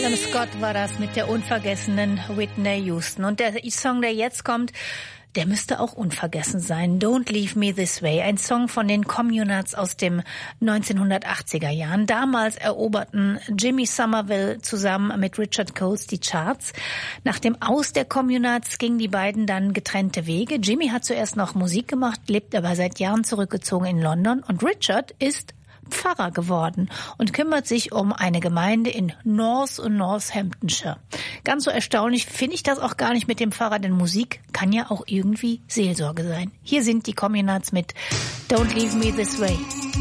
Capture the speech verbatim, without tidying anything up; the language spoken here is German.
Adam Scott war das mit der unvergessenen Whitney Houston. Und der Song, der jetzt kommt, der müsste auch unvergessen sein. Don't Leave Me This Way, ein Song von den Communards aus den neunzehnhundertachtziger Jahren. Damals eroberten Jimmy Somerville zusammen mit Richard Coles die Charts. Nach dem Aus der Communards gingen die beiden dann getrennte Wege. Jimmy hat zuerst noch Musik gemacht, lebt aber seit Jahren zurückgezogen in London. Und Richard ist Pfarrer geworden und kümmert sich um eine Gemeinde in North und Northamptonshire. Ganz so erstaunlich finde ich das auch gar nicht mit dem Pfarrer, denn Musik kann ja auch irgendwie Seelsorge sein. Hier sind die Communards mit Don't Leave Me This Way.